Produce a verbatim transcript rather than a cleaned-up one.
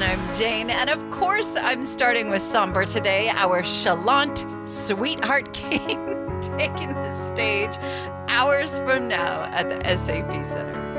I'm Jane, and of course I'm starting with somber today. Our chalant sweetheart king taking the stage hours from now at the S A P Center.